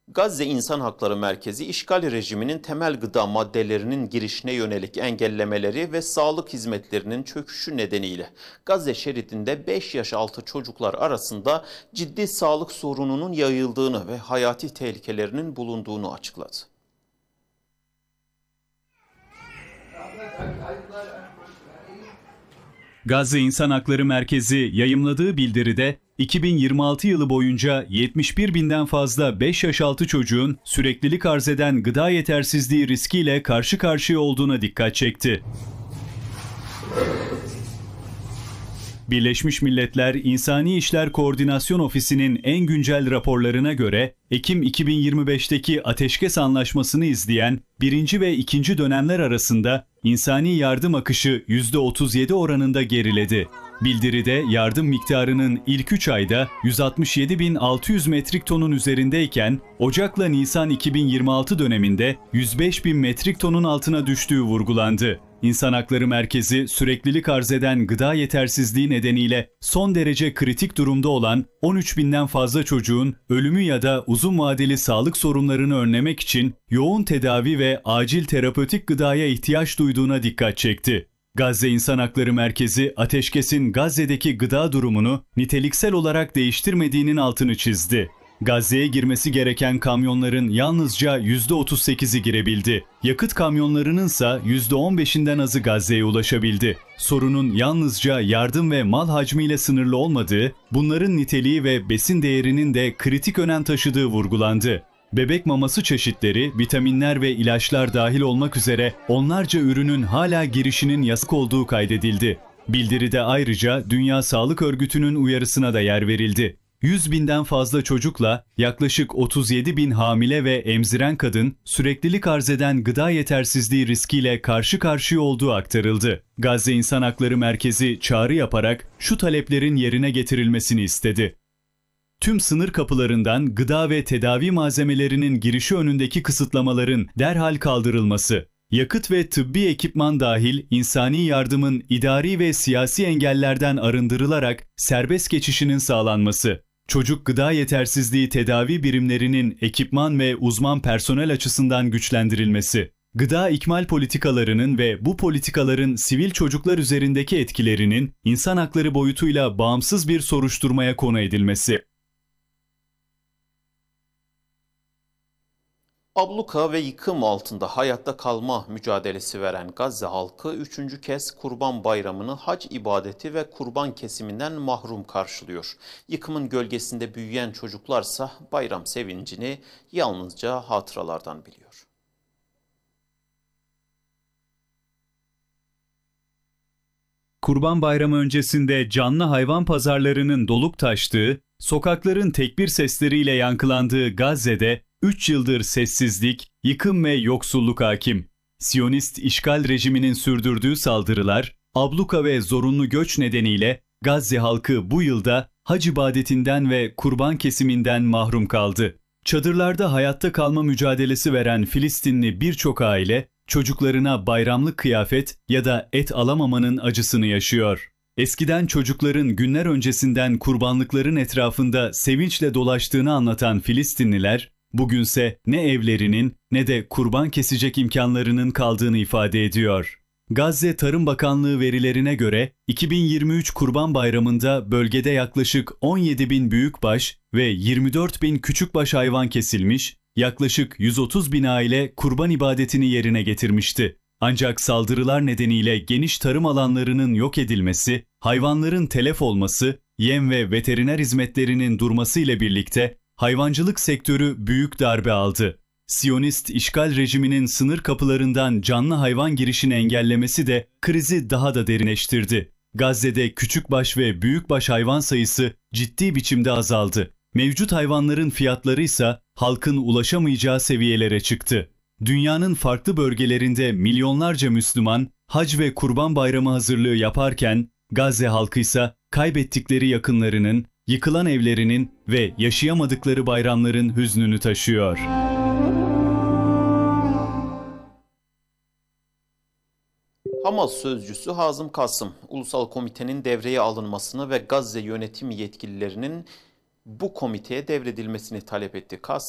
Gazze İnsan Hakları Merkezi, işgal rejiminin temel gıda maddelerinin girişine yönelik engellemeleri ve sağlık hizmetlerinin çöküşü nedeniyle Gazze şeridinde 5 yaş altı çocuklar arasında ciddi sağlık sorununun yayıldığını ve hayati tehlikelerinin bulunduğunu açıkladı. Gazze İnsan Hakları Merkezi yayımladığı bildiride 2026 yılı boyunca 71 binden fazla 5 yaş altı çocuğun süreklilik arz eden gıda yetersizliği riskiyle karşı karşıya olduğuna dikkat çekti. Birleşmiş Milletler İnsani İşler Koordinasyon Ofisi'nin en güncel raporlarına göre Ekim 2025'teki Ateşkes Anlaşması'nı izleyen 1. ve 2. dönemler arasında insani yardım akışı %37 oranında geriledi. Bildiride yardım miktarının ilk 3 ayda 167.600 metrik tonun üzerindeyken Ocak'la Nisan 2026 döneminde 105.000 metrik tonun altına düştüğü vurgulandı. İnsan Hakları Merkezi, süreklilik arz eden gıda yetersizliği nedeniyle son derece kritik durumda olan 13.000'den fazla çocuğun ölümü ya da uzun vadeli sağlık sorunlarını önlemek için yoğun tedavi ve acil terapötik gıdaya ihtiyaç duyduğuna dikkat çekti. Gazze İnsan Hakları Merkezi, ateşkesin Gazze'deki gıda durumunu niteliksel olarak değiştirmediğinin altını çizdi. Gazze'ye girmesi gereken kamyonların yalnızca %38'i girebildi. Yakıt kamyonlarının ise %15'inden azı Gazze'ye ulaşabildi. Sorunun yalnızca yardım ve mal hacmiyle sınırlı olmadığı, bunların niteliği ve besin değerinin de kritik önem taşıdığı vurgulandı. Bebek maması çeşitleri, vitaminler ve ilaçlar dahil olmak üzere onlarca ürünün hala girişinin yasak olduğu kaydedildi. Bildiride ayrıca Dünya Sağlık Örgütü'nün uyarısına da yer verildi. 100 binden fazla çocukla yaklaşık 37 bin hamile ve emziren kadın süreklilik arz eden gıda yetersizliği riskiyle karşı karşıya olduğu aktarıldı. Gazze İnsan Hakları Merkezi çağrı yaparak şu taleplerin yerine getirilmesini istedi. Tüm sınır kapılarından gıda ve tedavi malzemelerinin girişi önündeki kısıtlamaların derhal kaldırılması, yakıt ve tıbbi ekipman dahil insani yardımın idari ve siyasi engellerden arındırılarak serbest geçişinin sağlanması, çocuk gıda yetersizliği tedavi birimlerinin ekipman ve uzman personel açısından güçlendirilmesi, gıda ikmal politikalarının ve bu politikaların sivil çocuklar üzerindeki etkilerinin insan hakları boyutuyla bağımsız bir soruşturmaya konu edilmesi. Abluka ve yıkım altında hayatta kalma mücadelesi veren Gazze halkı 3. kez Kurban Bayramı'nı hac ibadeti ve kurban kesiminden mahrum karşılıyor. Yıkımın gölgesinde büyüyen çocuklarsa bayram sevincini yalnızca hatıralardan biliyor. Kurban Bayramı öncesinde canlı hayvan pazarlarının dolup taştığı, sokakların tekbir sesleriyle yankılandığı Gazze'de 3 yıldır sessizlik, yıkım ve yoksulluk hakim. Siyonist işgal rejiminin sürdürdüğü saldırılar, abluka ve zorunlu göç nedeniyle Gazze halkı bu yılda hac ibadetinden ve kurban kesiminden mahrum kaldı. Çadırlarda hayatta kalma mücadelesi veren Filistinli birçok aile, çocuklarına bayramlık kıyafet ya da et alamamanın acısını yaşıyor. Eskiden çocukların günler öncesinden kurbanlıkların etrafında sevinçle dolaştığını anlatan Filistinliler, bugünse ne evlerinin ne de kurban kesecek imkanlarının kaldığını ifade ediyor. Gazze Tarım Bakanlığı verilerine göre 2023 Kurban Bayramı'nda bölgede yaklaşık 17 bin büyükbaş ve 24 bin küçükbaş hayvan kesilmiş, yaklaşık 130 bin aile kurban ibadetini yerine getirmişti. Ancak saldırılar nedeniyle geniş tarım alanlarının yok edilmesi, hayvanların telef olması, yem ve veteriner hizmetlerinin durması ile birlikte hayvancılık sektörü büyük darbe aldı. Siyonist işgal rejiminin sınır kapılarından canlı hayvan girişini engellemesi de krizi daha da derinleştirdi. Gazze'de küçükbaş ve büyükbaş hayvan sayısı ciddi biçimde azaldı. Mevcut hayvanların fiyatları ise halkın ulaşamayacağı seviyelere çıktı. Dünyanın farklı bölgelerinde milyonlarca Müslüman hac ve kurban bayramı hazırlığı yaparken Gazze halkı ise kaybettikleri yakınlarının, yıkılan evlerinin ve yaşayamadıkları bayramların hüznünü taşıyor. Hamas sözcüsü Hazım Kasım, Ulusal Komitenin devreye alınmasını ve Gazze yönetim yetkililerinin bu komiteye devredilmesini talep etti. Kasım,